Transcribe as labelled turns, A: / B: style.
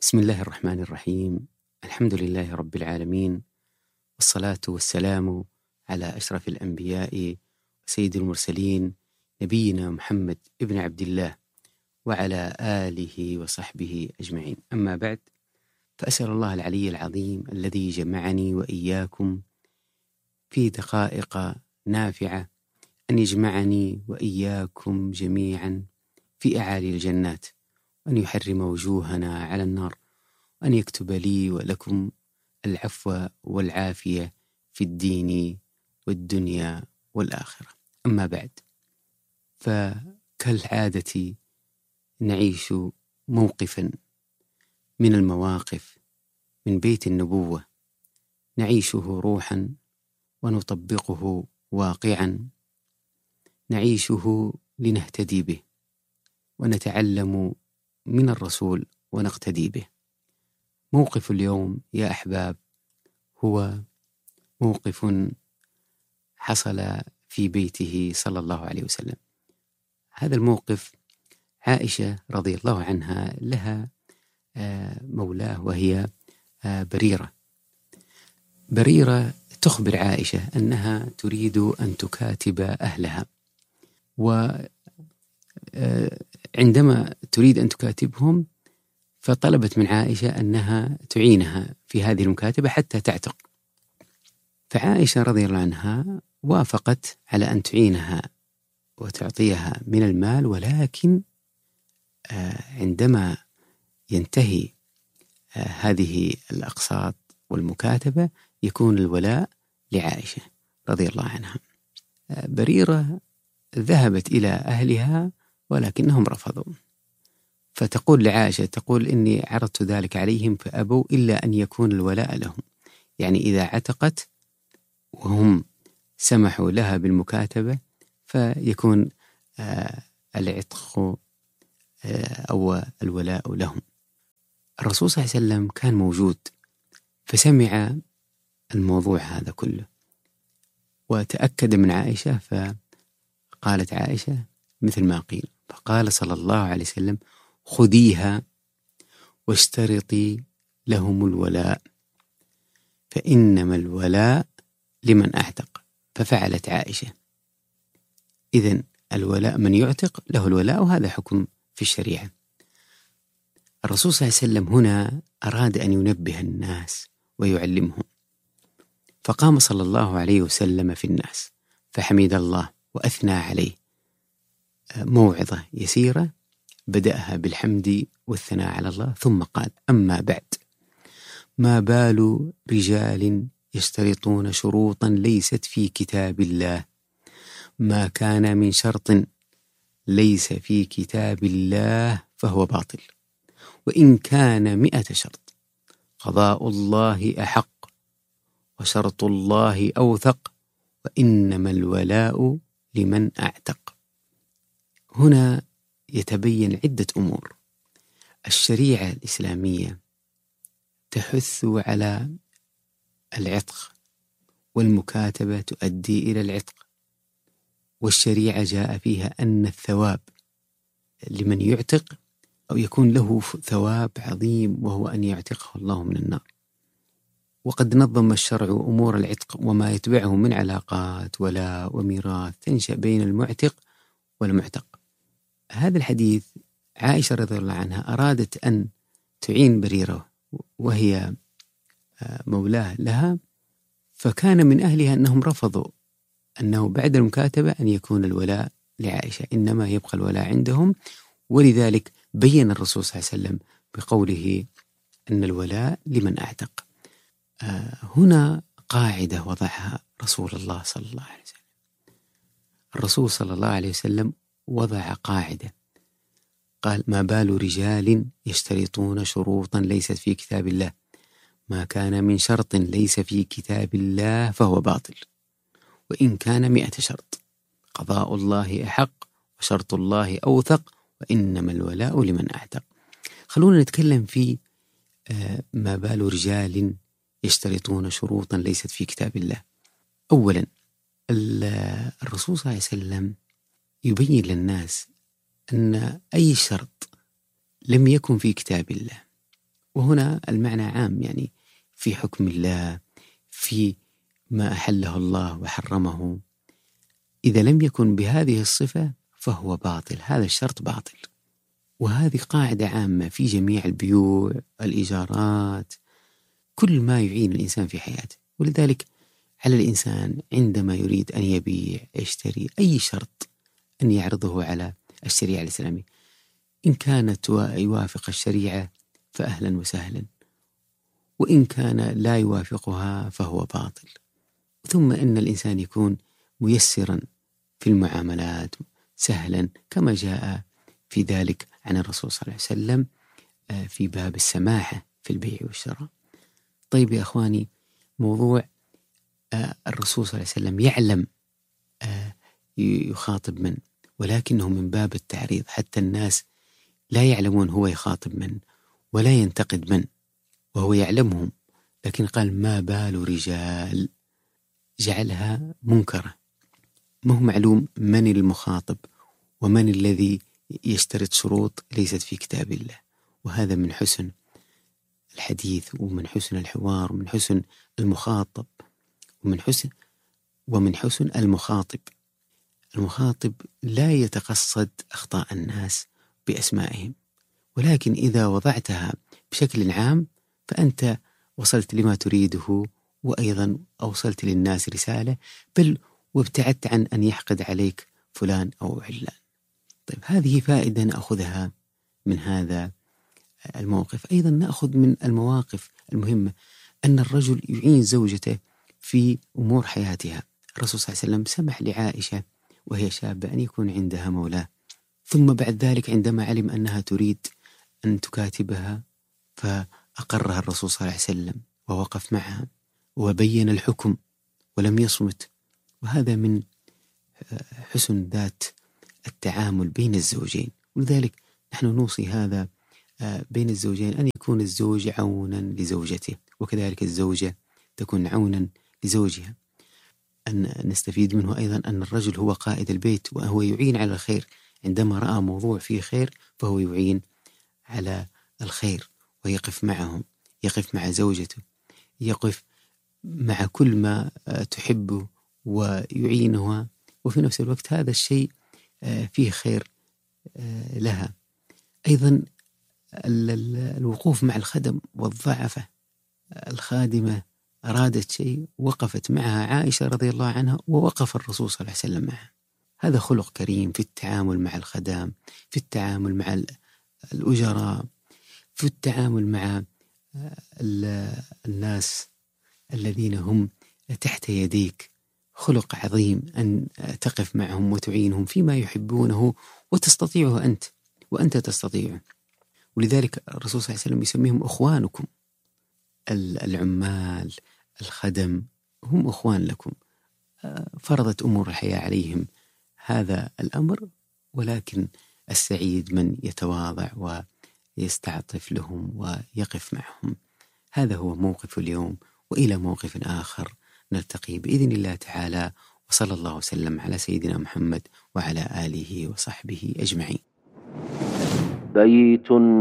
A: بسم الله الرحمن الرحيم. الحمد لله رب العالمين، والصلاة والسلام على أشرف الأنبياء وسيد المرسلين نبينا محمد ابن عبد الله وعلى آله وصحبه أجمعين. أما بعد، فأسأل الله العلي العظيم الذي جمعني وإياكم في دقائق نافعة أن يجمعني وإياكم جميعا في أعالي الجنات، وأن يحرم وجوهنا على النار، وأن يكتب لي ولكم العفو والعافية في الدين والدنيا والآخرة. أما بعد، فكالعادة نعيش موقفا من المواقف من بيت النبوة، نعيشه روحا ونطبقه واقعا، نعيشه لنهتدي به ونتعلم من الرسول ونقتدي به. موقف اليوم يا أحباب هو موقف حصل في بيته صلى الله عليه وسلم. هذا الموقف عائشة رضي الله عنها لها مولاه، وهي بريرة. بريرة تخبر عائشة أنها تريد أن تكاتب أهلها، وعندما تريد أن تكاتبهم فطلبت من عائشة أنها تعينها في هذه المكاتبة حتى تعتق. فعائشة رضي الله عنها وافقت على أن تعينها وتعطيها من المال، ولكن عندما ينتهي هذه الأقساط والمكاتبة يكون الولاء لعائشة رضي الله عنها. بريرة ذهبت إلى أهلها ولكنهم رفضوا، فتقول لعائشة، تقول إني عرضت ذلك عليهم فأبوا إلا أن يكون الولاء لهم، يعني إذا عتقت وهم سمحوا لها بالمكاتبة فيكون العتق أو الولاء لهم. الرسول صلى الله عليه وسلم كان موجود فسمع الموضوع هذا كله وتأكد من عائشة، فقالت عائشة مثل ما قيل، فقال صلى الله عليه وسلم: خذيها واشترطي لهم الولاء، فإنما الولاء لمن أعتق. ففعلت عائشة. إذن الولاء من يعتق له الولاء، وهذا حكم في الشريعة. الرسول صلى الله عليه وسلم هنا أراد أن ينبه الناس ويعلمهم، فقام صلى الله عليه وسلم في الناس فحمد الله وأثنى عليه، موعظة يسيرة بدأها بالحمد والثناء على الله، ثم قال: أما بعد، ما بال رجال يشترطون شروطا ليست في كتاب الله، ما كان من شرط ليس في كتاب الله فهو باطل، وإن كان 100 شرط، قضاء الله أحق وشرط الله أوثق، وإنما الولاء لمن أعتق. هنا يتبين عدة أمور. الشريعة الإسلامية تحث على العتق، والمكاتبة تؤدي إلى العتق، والشريعة جاء فيها أن الثواب لمن يعتق أو يكون له ثواب عظيم، وهو أن يعتقه الله من النار. وقد نظم الشرع أمور العتق وما يتبعه من علاقات ولاء وميراث تنشأ بين المعتق والمعتق. هذا الحديث عائشة رضي الله عنها أرادت أن تعين بريرة وهي مولاه لها، فكان من أهلها أنهم رفضوا أنه بعد المكاتبة أن يكون الولاء لعائشة، إنما يبقى الولاء عندهم. ولذلك بين الرسول صلى الله عليه وسلم بقوله أن الولاء لمن أعتق. هنا قاعدة وضعها رسول الله صلى الله عليه وسلم. الرسول صلى الله عليه وسلم وضع قاعدة، قال: ما بال رجال يشترطون شروطا ليست في كتاب الله، ما كان من شرط ليس في كتاب الله فهو باطل، وإن كان 100 شرط، قضاء الله أحق وشرط الله أوثق، وإنما الولاء لمن أعتق. خلونا نتكلم في ما بال رجال يشترطون شروطا ليست في كتاب الله. أولا، الرسول صلى الله عليه وسلم يبين للناس أن أي شرط لم يكن في كتاب الله وهنا المعنى عام، يعني في حكم الله، في ما أحله الله وحرمه. إذا لم يكن بهذه الصفة فهو باطل، هذا الشرط باطل. وهذه قاعدة عامة في جميع البيوع، الإيجارات، كل ما يعين الإنسان في حياته. ولذلك على الإنسان عندما يريد أن يبيع يشتري أي شرط أن يعرضه على الشريعة الإسلامية، إن كانت يوافق الشريعة فأهلا وسهلا، وإن كان لا يوافقها فهو باطل. ثم أن الإنسان يكون ميسرا في المعاملات، سهلا، كما جاء في ذلك عن الرسول صلى الله عليه وسلم في باب السماحة في البيع والشراء. طيب يا أخواني، موضوع الرسول صلى الله عليه وسلم يعلم يخاطب من، ولكنه من باب التعريض، حتى الناس لا يعلمون هو يخاطب من ولا ينتقد من، وهو يعلمهم، لكن قال ما بال رجال، جعلها منكرة. ما هو معلوم من المخاطب ومن الذي يشترط شروط ليست في كتاب الله. وهذا من حسن الحديث ومن حسن الحوار ومن حسن المخاطب ومن حسن المخاطب. المخاطب لا يتقصد أخطاء الناس بأسمائهم، ولكن إذا وضعتها بشكل عام فأنت وصلت لما تريده، وأيضا أوصلت للناس رسالة، بل وابتعدت عن أن يحقد عليك فلان أو علان. طيب، هذه فائدة نأخذها من هذا الموقف. أيضا نأخذ من المواقف المهمة أن الرجل يعين زوجته في أمور حياتها. الرسول صلى الله عليه وسلم سمح لعائشة وهي شابة أن يكون عندها مولاه، ثم بعد ذلك عندما علم أنها تريد أن تكاتبها فأقرها الرسول صلى الله عليه وسلم ووقف معها وبين الحكم ولم يصمت. وهذا من حسن ذات التعامل بين الزوجين. ولذلك نحن نوصي هذا بين الزوجين، أن يكون الزوج عونا لزوجته، وكذلك الزوجة تكون عونا لزوجها. أن نستفيد منه أيضا أن الرجل هو قائد البيت، وهو يعين على الخير. عندما رأى موضوع فيه خير فهو يعين على الخير ويقف معهم، يقف مع زوجته، يقف مع كل ما تحبه ويعينها، وفي نفس الوقت هذا الشيء فيه خير لها. أيضا الوقوف مع الخدم والضعفة. الخادمة أرادت شيء وقفت معها عائشة رضي الله عنها، ووقف الرسول صلى الله عليه وسلم معها. هذا خلق كريم في التعامل مع الخدام، في التعامل مع الأجراء، في التعامل مع الناس الذين هم تحت يديك. خلق عظيم أن تقف معهم وتعينهم فيما يحبونه وتستطيعه أنت وأنت تستطيعه. ولذلك الرسول صلى الله عليه وسلم يسميهم أخوانكم. العمال، الخدم، هم أخوان لكم. فرضت أمور الحياة عليهم هذا الأمر، ولكن السعيد من يتواضع ويستعطف لهم ويقف معهم. هذا هو موقف اليوم، وإلى موقف آخر نلتقي بإذن الله تعالى، وصلى الله وسلم على سيدنا محمد وعلى آله وصحبه أجمعين.
B: بيت